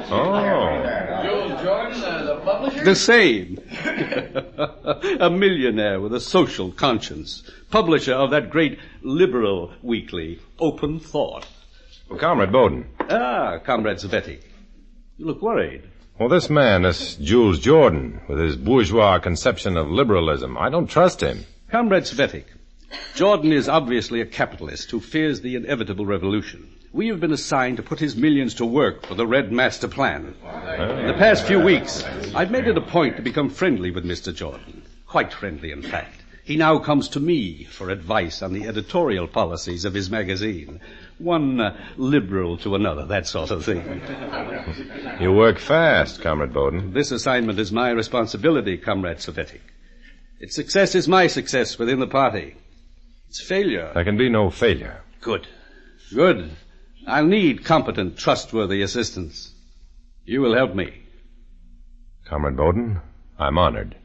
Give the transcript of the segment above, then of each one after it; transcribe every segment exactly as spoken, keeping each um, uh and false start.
Oh. Jules Jordan, uh, the publisher? The same. A millionaire with a social conscience. Publisher of that great liberal weekly, Open Thought. Well, Comrade Bowden. Ah, Comrade Zvetic. You look worried. Well, this man, this Jules Jordan, with his bourgeois conception of liberalism, I don't trust him. Comrade Zvetic, Jordan is obviously a capitalist who fears the inevitable revolution. We have been assigned to put his millions to work for the Red Master Plan. In the past few weeks, I've made it a point to become friendly with Mister Jordan. Quite friendly, in fact. He now comes to me for advice on the editorial policies of his magazine. One uh, liberal to another, that sort of thing. You work fast, Comrade Bowden. This assignment is my responsibility, Comrade Zvetic. Its success is my success within the party. Its failure... There can be no failure. Good. Good. I'll need competent, trustworthy assistance. You will help me. Comrade Bowden, I'm honored.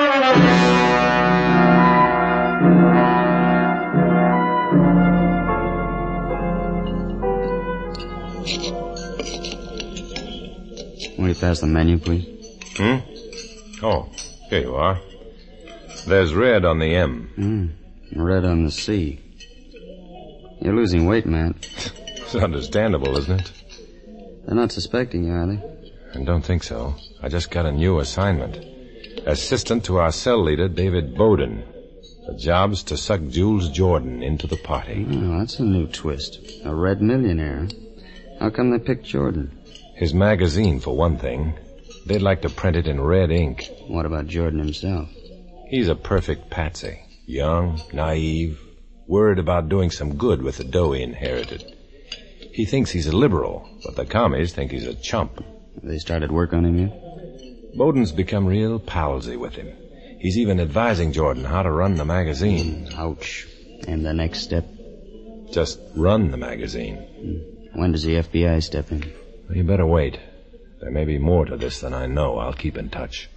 Will you pass the menu, please? Hmm? Oh, here you are. There's red on the M. Mm, red on the C. You're losing weight, Matt. It's understandable, isn't it? They're not suspecting you, are they? I don't think so. I just got a new assignment. Assistant to our cell leader, David Bowden. The job's to suck Jules Jordan into the party. Oh, that's a new twist. A red millionaire. How come they picked Jordan? His magazine, for one thing. They'd like to print it in red ink. What about Jordan himself? He's a perfect patsy. Young, naive, worried about doing some good with the dough he inherited. He thinks he's a liberal, but the commies think he's a chump. Have they started work on him yet? Bowden's become real palsy with him. He's even advising Jordan how to run the magazine. Mm, ouch. And the next step? Just run the magazine. Mm. When does the F B I step in? Well, you better wait. There may be more to this than I know. I'll keep in touch.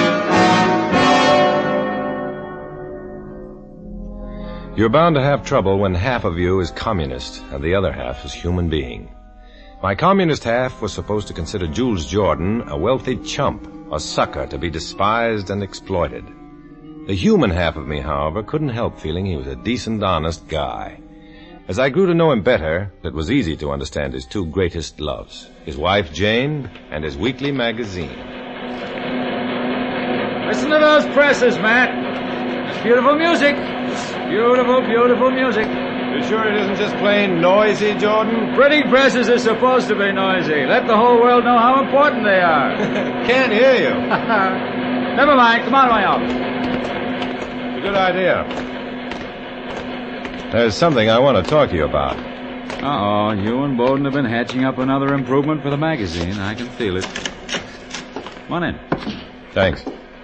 You're bound to have trouble when half of you is communist and the other half is human being. My communist half was supposed to consider Jules Jordan a wealthy chump, a sucker to be despised and exploited. The human half of me, however, couldn't help feeling he was a decent, honest guy. As I grew to know him better, it was easy to understand his two greatest loves, his wife Jane and his weekly magazine. Listen to those presses, Matt. That's beautiful music. Beautiful, beautiful music. You sure it isn't just plain noisy, Jordan? Printing presses are supposed to be noisy. Let the whole world know how important they are. Can't hear you. Never mind. Come on to my office. It's a good idea. There's something I want to talk to you about. Uh-oh. You and Bowden have been hatching up another improvement for the magazine. I can feel it. Come on in. Thanks.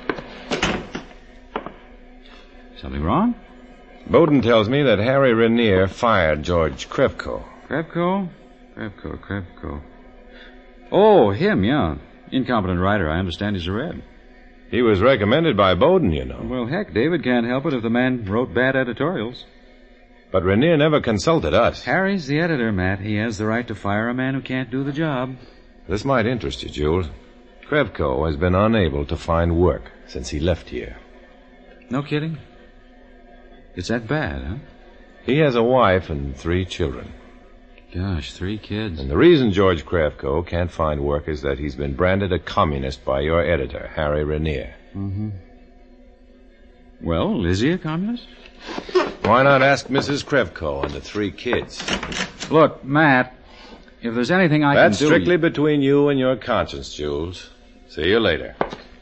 Something wrong? Bowden tells me that Harry Renier fired George Krevko. Krevko? Krevko, Krevko. Oh, him, yeah. Incompetent writer. I understand he's a Red. He was recommended by Bowden, you know. Well, heck, David can't help it if the man wrote bad editorials. But Renier never consulted us. Harry's the editor, Matt. He has the right to fire a man who can't do the job. This might interest you, Jules. Krevko has been unable to find work since he left here. No kidding? It's that bad, huh? He has a wife and three children. Gosh, three kids. And the reason George Krevko can't find work is that he's been branded a communist by your editor, Harry Renier. Mm-hmm. Well, is he a communist? Why not ask Missus Krevko and the three kids? Look, Matt, if there's anything I That's can do... That's strictly you... between you and your conscience, Jules. See you later.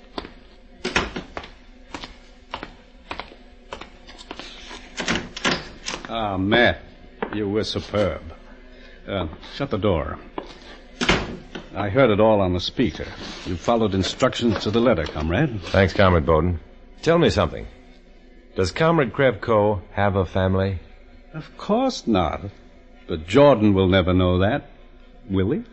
Ah, Matt, you were superb. Uh, shut the door. I heard it all on the speaker. You followed instructions to the letter, comrade. Thanks, Comrade Bowden. Tell me something. Does Comrade Krevko have a family? Of course not. But Jordan will never know that, will he?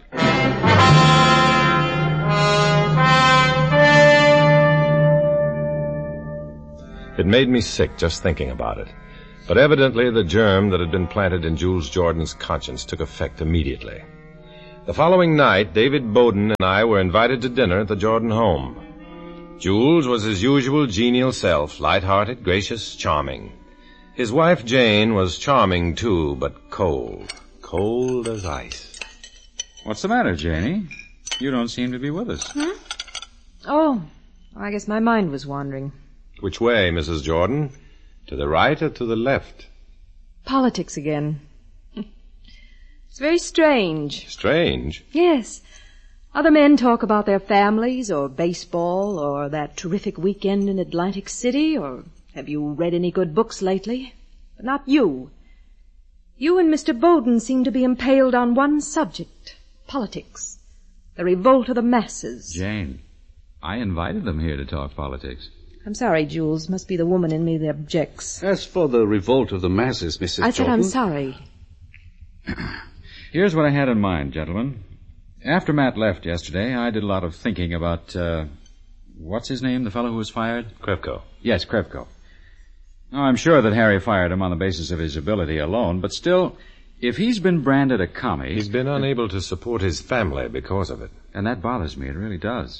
It made me sick just thinking about it. But evidently the germ that had been planted in Jules Jordan's conscience took effect immediately. The following night, David Bowden and I were invited to dinner at the Jordan home. Jules was his usual genial self, light-hearted, gracious, charming. His wife, Jane, was charming, too, but cold. Cold as ice. What's the matter, Janie? You don't seem to be with us. Hmm? Oh, I guess my mind was wandering. Which way, Missus Jordan? To the right or to the left? Politics again. It's very strange. Strange? Yes. Other men talk about their families or baseball or that terrific weekend in Atlantic City or have you read any good books lately? But not you. You and Mister Bowden seem to be impaled on one subject, politics. The revolt of the masses. Jane, I invited them here to talk politics. I'm sorry, Jules. Must be the woman in me that objects. As for the revolt of the masses, Missus I said Jordan... I'm sorry. Here's what I had in mind, gentlemen. After Matt left yesterday, I did a lot of thinking about, uh, what's his name, the fellow who was fired? Krevko. Yes, Krevko. Now, I'm sure that Harry fired him on the basis of his ability alone, but still, if he's been branded a commie... He's been unable to support his family because of it. And that bothers me, it really does.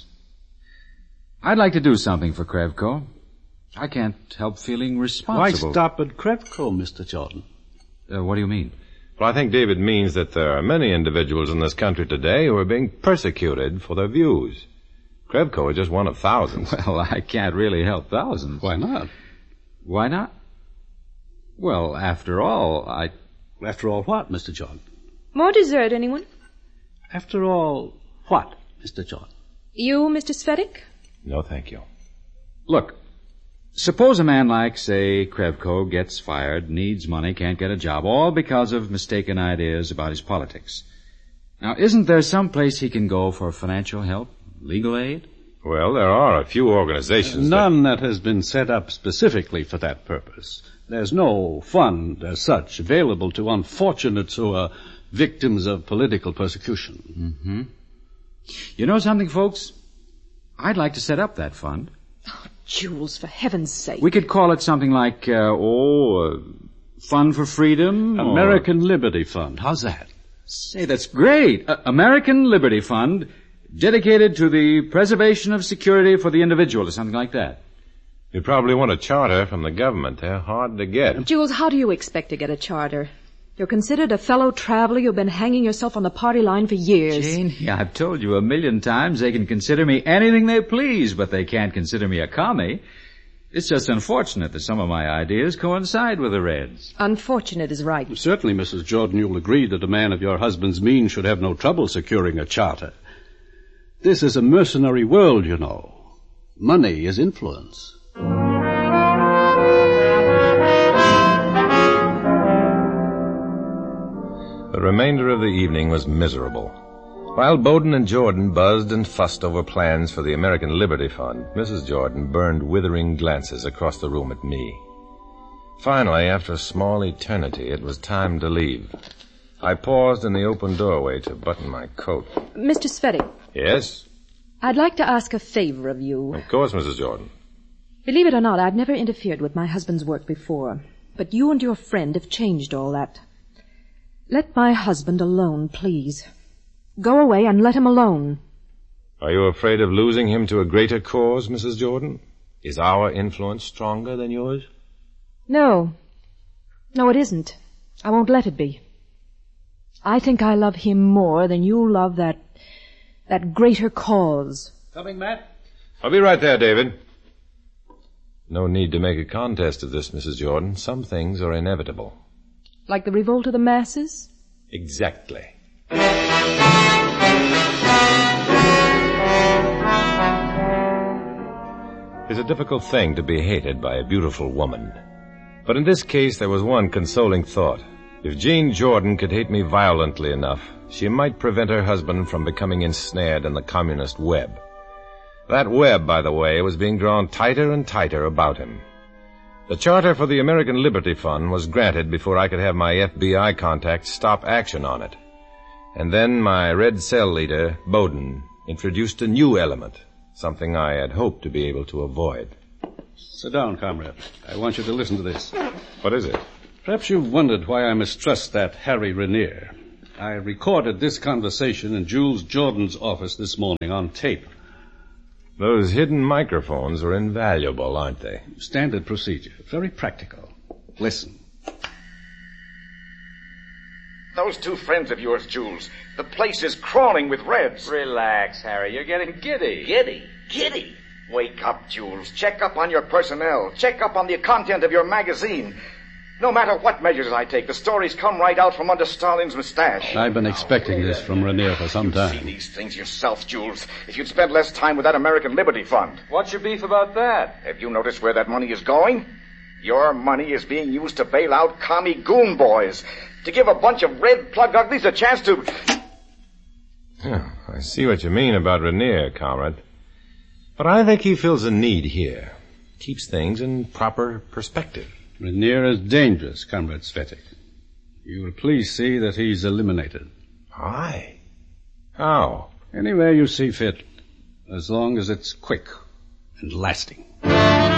I'd like to do something for Krevko. I can't help feeling responsible. Why stop at Krevko, Mister Jordan? Uh, what do you mean? Well, I think David means that there are many individuals in this country today who are being persecuted for their views. Krevko is just one of thousands. Well, I can't really help thousands. Why not? Why not? Well, after all, I... After all what, Mister Jordan? More dessert, anyone? After all what, Mister Jordan? You, Mister Svedik? No, thank you. Look, suppose a man like, say, Krevko gets fired, needs money, can't get a job, all because of mistaken ideas about his politics. Now, isn't there some place he can go for financial help, legal aid? Well, there are a few organizations. None that... that has been set up specifically for that purpose. There's no fund as such available to unfortunates who are victims of political persecution. Mm-hmm. You know something, folks? I'd like to set up that fund. Oh, Jules, for heaven's sake. We could call it something like, uh, oh, uh, Fund for Freedom. American or... Liberty Fund. How's that? Say, that's great. Uh, American Liberty Fund, dedicated to the preservation of security for the individual, or something like that. You probably want a charter from the government. They're hard to get. Jules, how do you expect to get a charter? You're considered a fellow traveler. You've been hanging yourself on the party line for years. Janie, I've told you a million times they can consider me anything they please, but they can't consider me a commie. It's just unfortunate that some of my ideas coincide with the Reds. Unfortunate is right. Certainly, Missus Jordan, you'll agree that a man of your husband's means should have no trouble securing a charter. This is a mercenary world, you know. Money is influence. The remainder of the evening was miserable. While Bowden and Jordan buzzed and fussed over plans for the American Liberty Fund, Missus Jordan burned withering glances across the room at me. Finally, after a small eternity, it was time to leave. I paused in the open doorway to button my coat. Mister Svedik. Yes? I'd like to ask a favor of you. Of course, Missus Jordan. Believe it or not, I've never interfered with my husband's work before. But you and your friend have changed all that. Let my husband alone, please. Go away and let him alone. Are you afraid of losing him to a greater cause, Missus Jordan? Is our influence stronger than yours? No. No, it isn't. I won't let it be. I think I love him more than you love that... that greater cause. Coming, Matt? I'll be right there, David. No need to make a contest of this, Missus Jordan. Some things are inevitable. Like the revolt of the masses? Exactly. It's a difficult thing to be hated by a beautiful woman. But in this case, there was one consoling thought. If Jane Jordan could hate me violently enough, she might prevent her husband from becoming ensnared in the communist web. That web, by the way, was being drawn tighter and tighter about him. The charter for the American Liberty Fund was granted before I could have my F B I contacts stop action on it. And then my Red Cell leader, Bowden, introduced a new element, something I had hoped to be able to avoid. Sit down, comrade. I want you to listen to this. What is it? Perhaps you've wondered why I mistrust that Harry Rainier. I recorded this conversation in Jules Jordan's office this morning on tape. Those hidden microphones are invaluable, aren't they? Standard procedure. Very practical. Listen. Those two friends of yours, Jules, the place is crawling with Reds. Relax, Harry. You're getting giddy. Giddy? Giddy? Wake up, Jules. Check up on your personnel. Check up on the content of your magazine. No matter what measures I take, the stories come right out from under Stalin's mustache. I've been expecting this from Rainier for some You see time. these things yourself, Jules. If you'd spent less time with that American Liberty Fund. What's your beef about that? Have you noticed where that money is going? Your money is being used to bail out commie goon boys. To give a bunch of red plug uglies a chance to... Yeah, I see what you mean about Rainier, comrade. But I think he fills a need here. Keeps things in proper perspective. Rainier is dangerous, Comrade Svetic. You will please see that he's eliminated. Aye. How? Anywhere you see fit, as long as it's quick and lasting.